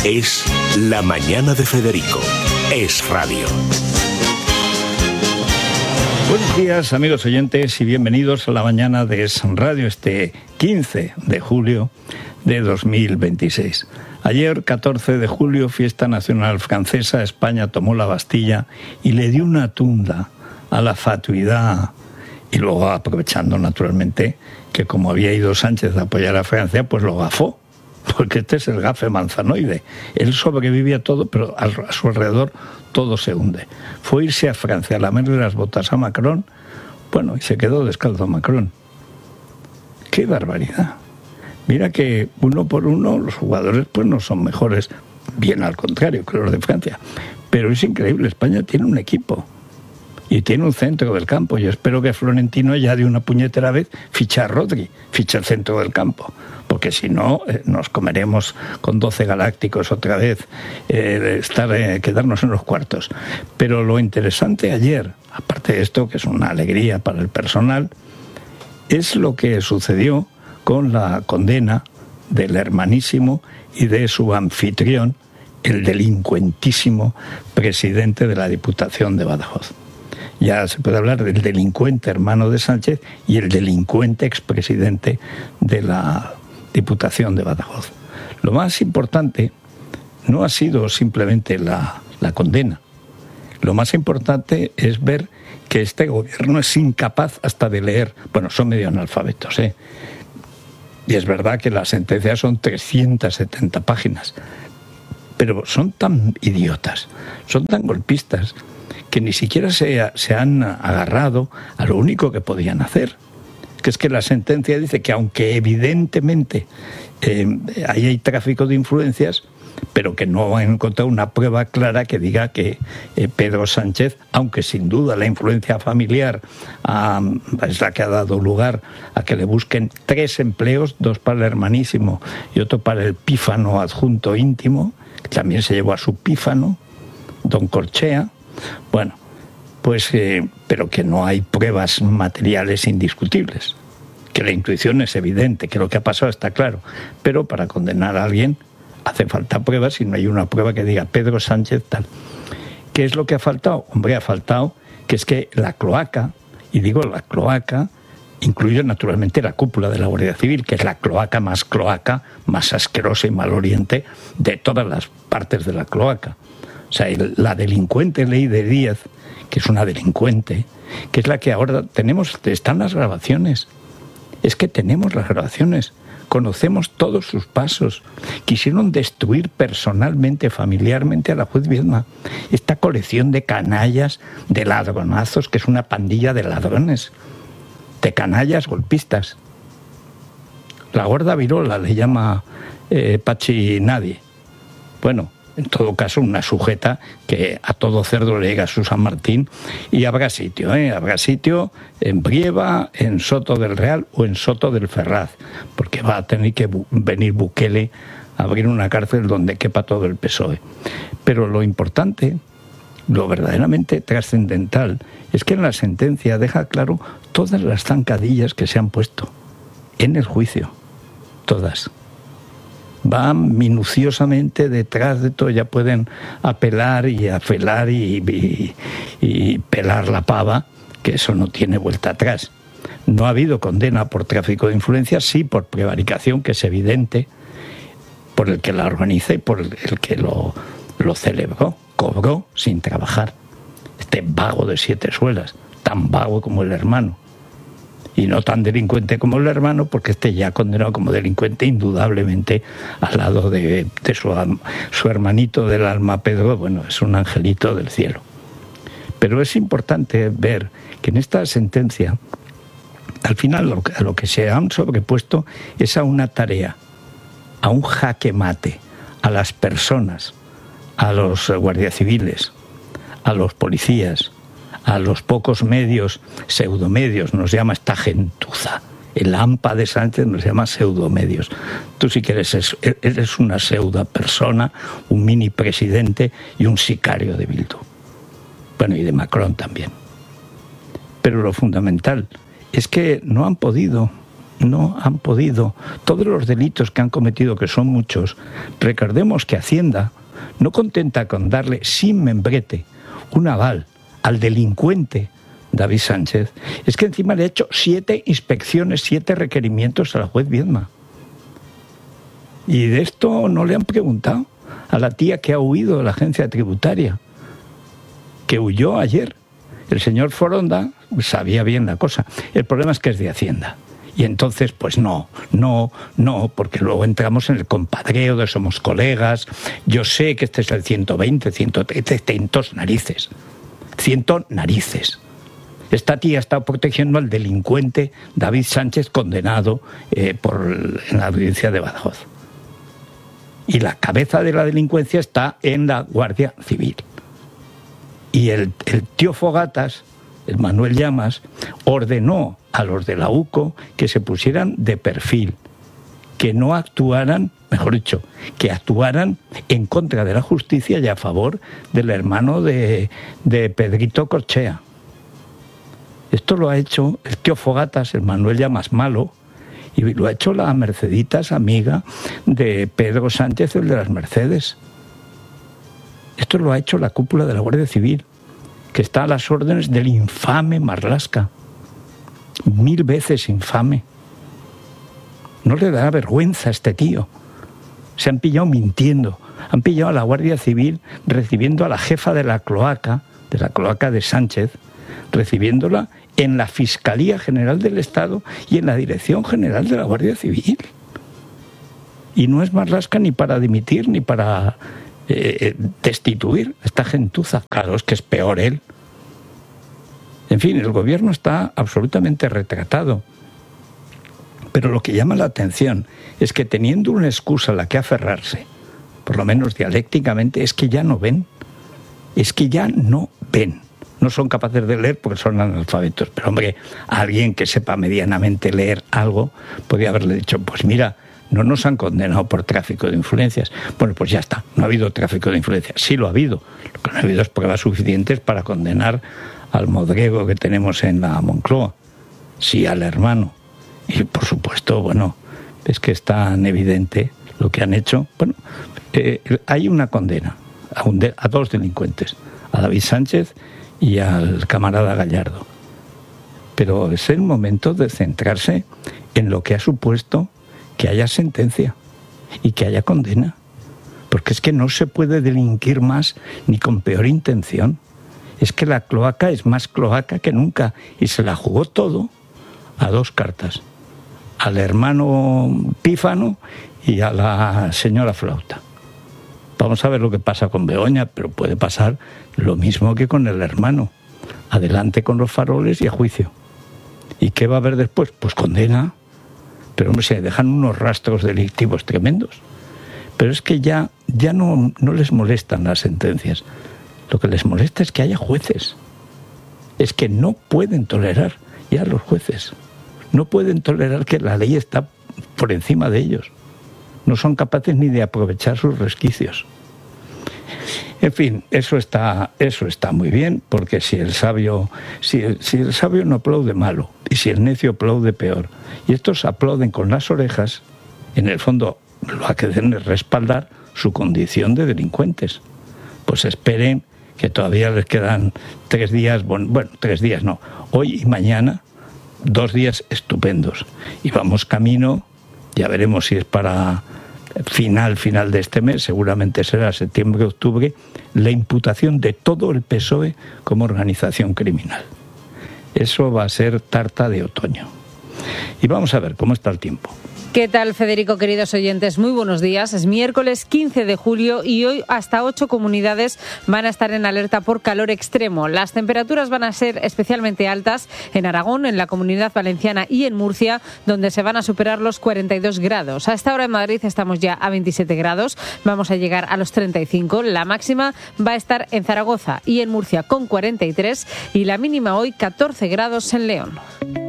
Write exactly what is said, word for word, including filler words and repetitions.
Es La Mañana de Federico. Es radio. Buenos días, amigos oyentes, y bienvenidos a La Mañana de Es Radio, este quince de julio de dos mil veintiséis. Ayer, catorce de julio, fiesta nacional francesa, España tomó la Bastilla y le dio una tunda a la fatuidad, y luego aprovechando naturalmente que como había ido Sánchez a apoyar a Francia, pues lo gafó, porque este es el gafe manzanoide. Él sobrevive a todo, pero a su alrededor todo se hunde. Fue irse a Francia a lamerle las botas a Macron, bueno, y se quedó descalzo Macron. ¡Qué barbaridad! Mira que uno por uno los jugadores pues no son mejores, bien al contrario que los de Francia. Pero es increíble, España tiene un equipo y tiene un centro del campo. Yo espero que Florentino ya de una puñetera vez ficha a Rodri, ficha el centro del campo, porque si no eh, nos comeremos con doce galácticos otra vez, eh, estar, eh, quedarnos en los cuartos. Pero lo interesante ayer, aparte de esto, que es una alegría para el personal, es lo que sucedió con la condena del hermanísimo y de su anfitrión, el delincuentísimo presidente de la Diputación de Badajoz. Ya se puede hablar del delincuente hermano de Sánchez y el delincuente expresidente de la Diputación de Badajoz. Lo más importante no ha sido simplemente la, la condena. Lo más importante es ver que este gobierno es incapaz hasta de leer. Bueno, son medio analfabetos, ¿eh? Y es verdad que las sentencias son trescientas setenta páginas, pero son tan idiotas, son tan golpistas, que ni siquiera se, se han agarrado a lo único que podían hacer, que es que la sentencia dice que aunque evidentemente eh, ahí hay tráfico de influencias, pero que no han encontrado una prueba clara que diga que eh, Pedro Sánchez, aunque sin duda la influencia familiar ah, es la que ha dado lugar a que le busquen tres empleos, dos para el hermanísimo y otro para el pífano adjunto íntimo, que también se llevó a su pífano, don Corchea. Bueno, pues, eh, pero que no hay pruebas materiales indiscutibles, que la intuición es evidente, que lo que ha pasado está claro, pero para condenar a alguien hace falta pruebas y no hay una prueba que diga Pedro Sánchez tal. ¿Qué es lo que ha faltado? Hombre, ha faltado que es que la cloaca, y digo la cloaca, incluye naturalmente la cúpula de la Guardia Civil, que es la cloaca más cloaca, más asquerosa y maloliente de todas las partes de la cloaca. O sea, la delincuente ley de Díaz, que es una delincuente, que es la que ahora tenemos, están las grabaciones. Es que tenemos las grabaciones, conocemos todos sus pasos. Quisieron destruir personalmente, familiarmente a la juez Viedma. Esta colección de canallas, de ladronazos, que es una pandilla de ladrones, de canallas golpistas. La gorda virola le llama eh, Pachi Nadie. Bueno, en todo caso, una sujeta que a todo cerdo le llega a su San Martín, y habrá sitio, ¿eh? Habrá sitio en Brieva, en Soto del Real o en Soto del Ferraz, porque va a tener que bu- venir Bukele a abrir una cárcel donde quepa todo el P S O E. Pero lo importante, lo verdaderamente trascendental, es que en la sentencia deja claro todas las zancadillas que se han puesto en el juicio, todas. Van minuciosamente detrás de todo, ya pueden apelar y afelar y, y, y pelar la pava, que eso no tiene vuelta atrás. No ha habido condena por tráfico de influencias, sí por prevaricación, que es evidente, por el que la organiza y por el, el que lo, lo celebró, cobró sin trabajar. Este vago de siete suelas, tan vago como el hermano. Y no tan delincuente como el hermano, porque este ya condenado como delincuente indudablemente al lado de, de su, su hermanito del alma Pedro. Bueno, es un angelito del cielo. Pero es importante ver que en esta sentencia, al final lo, a lo que se han sobrepuesto es a una tarea, a un jaque mate, a las personas, a los guardias civiles, a los policías, a los pocos medios, pseudomedios, nos llama esta gentuza. El AMPA de Sánchez nos llama pseudomedios. Tú sí que eres, eres una pseudo persona, un mini presidente y un sicario de Bildu. Bueno, y de Macron también. Pero lo fundamental es que no han podido no han podido. Todos los delitos que han cometido, que son muchos, recordemos que Hacienda no contenta con darle sin membrete un aval al delincuente David Sánchez, es que encima le ha hecho siete inspecciones, siete requerimientos a la juez Viedma. Y de esto no le han preguntado a la tía que ha huido de la agencia tributaria, que huyó ayer. El señor Foronda sabía bien la cosa. El problema es que es de Hacienda. Y entonces, pues no, no, no, porque luego entramos en el compadreo de somos colegas. Yo sé que este es el ciento veinte, ciento trece, cientos narices. Ciento narices. Esta tía está protegiendo al delincuente David Sánchez, condenado eh, por, en la audiencia de Badajoz. Y la cabeza de la delincuencia está en la Guardia Civil. Y el, el tío Fogatas, el Manuel Llamas, ordenó a los de la U C O que se pusieran de perfil, que no actuaran, mejor dicho, que actuaran en contra de la justicia y a favor del hermano de, de Pedrito Corchea. Esto lo ha hecho el tío Fogatas, el Manuel Llamas malo, y lo ha hecho la Merceditas, amiga de Pedro Sánchez, el de las Mercedes. Esto lo ha hecho la cúpula de la Guardia Civil, que está a las órdenes del infame Marlaska. Mil veces infame. No le da vergüenza a este tío. Se han pillado mintiendo. Han pillado a la Guardia Civil recibiendo a la jefa de la cloaca, de la cloaca de Sánchez, recibiéndola en la Fiscalía General del Estado y en la Dirección General de la Guardia Civil. Y no es Marlaska ni para dimitir ni para eh, destituir a esta gentuza. Claro, es que es peor él. En fin, el gobierno está absolutamente retratado. Pero lo que llama la atención es que teniendo una excusa a la que aferrarse, por lo menos dialécticamente, es que ya no ven. Es que ya no ven. No son capaces de leer porque son analfabetos. Pero hombre, alguien que sepa medianamente leer algo podría haberle dicho, pues mira, no nos han condenado por tráfico de influencias. Bueno, pues ya está, no ha habido tráfico de influencias. Sí lo ha habido. Lo que no ha habido es pruebas suficientes para condenar al modrego que tenemos en la Moncloa. Sí, al hermano. Y por supuesto, bueno, es que es tan evidente lo que han hecho. Bueno, eh, hay una condena a, un de, a dos delincuentes, a David Sánchez y al camarada Gallardo. Pero es el momento de centrarse en lo que ha supuesto que haya sentencia y que haya condena. Porque es que no se puede delinquir más ni con peor intención. Es que la cloaca es más cloaca que nunca y se la jugó todo a dos cartas. Al hermano Pífano y a la señora Flauta. Vamos a ver lo que pasa con Begoña, pero puede pasar lo mismo que con el hermano. Adelante con los faroles y a juicio. ¿Y qué va a haber después? Pues condena. Pero hombre, se dejan unos rastros delictivos tremendos. Pero es que ya, ya no, no les molestan las sentencias. Lo que les molesta es que haya jueces. Es que no pueden tolerar ya los jueces. No pueden tolerar que la ley está por encima de ellos. No son capaces ni de aprovechar sus resquicios. En fin, eso está, eso está muy bien, porque si el sabio, si el, si el sabio no aplaude, malo, y si el necio aplaude, peor. Y estos aplauden con las orejas, en el fondo lo que hacen es respaldar su condición de delincuentes. Pues esperen que todavía les quedan tres días, bueno, bueno tres días no, hoy y mañana, dos días estupendos. Y vamos camino, ya veremos si es para final, final de este mes, seguramente será septiembre, octubre, la imputación de todo el P S O E como organización criminal. Eso va a ser tarta de otoño. Y vamos a ver cómo está el tiempo. ¿Qué tal, Federico, queridos oyentes? Muy buenos días. Es miércoles quince de julio y hoy hasta ocho comunidades van a estar en alerta por calor extremo. Las temperaturas van a ser especialmente altas en Aragón, en la Comunidad Valenciana y en Murcia, donde se van a superar los cuarenta y dos grados. A esta hora en Madrid estamos ya a veintisiete grados, vamos a llegar a los treinta y cinco. La máxima va a estar en Zaragoza y en Murcia con cuarenta y tres y la mínima hoy catorce grados en León.